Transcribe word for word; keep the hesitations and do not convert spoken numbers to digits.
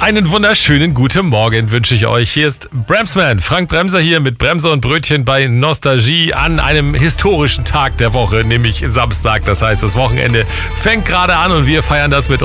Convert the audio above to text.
Einen wunderschönen guten Morgen wünsche ich euch. Hier ist Bremsman, Frank Bremser hier mit Bremser und Brötchen bei Nostalgie an einem historischen Tag der Woche, nämlich Samstag. Das heißt, das Wochenende fängt gerade an und wir feiern das mit